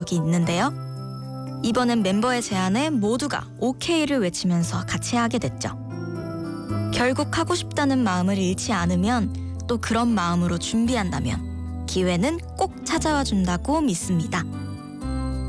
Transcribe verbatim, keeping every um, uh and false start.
적이 있는데요. 이번엔 멤버의 제안에 모두가 오케이를 외치면서 같이 하게 됐죠. 결국 하고 싶다는 마음을 잃지 않으면, 또 그런 마음으로 준비한다면 기회는 꼭 찾아와 준다고 믿습니다.